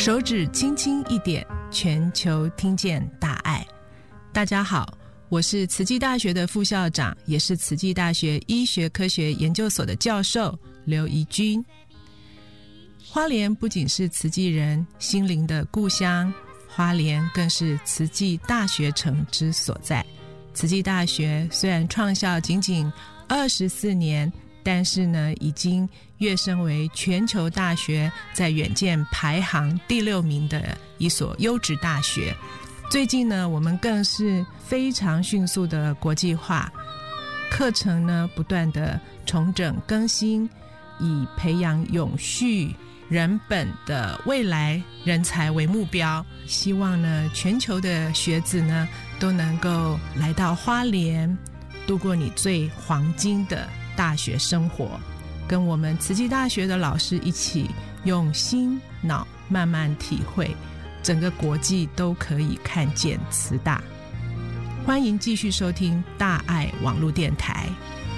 手指轻轻一点，全球听见大爱。大家好，我是慈济大学的副校长，也是慈济大学医学科学研究所的教授刘怡君。花莲不仅是慈济人心灵的故乡，花莲更是慈济大学城之所在。慈济大学虽然创校仅仅24年，但是呢，已经跃升为全球大学在远见排行第6名的一所优质大学。最近呢，我们更是非常迅速的国际化，课程呢不断的重整更新，以培养永续人本的未来人才为目标，希望呢全球的学子呢都能够来到花莲，度过你最黄金的大学生活，跟我们慈济大学的老师一起用心脑慢慢体会，整个国际都可以看见慈大。欢迎继续收听大爱网络电台。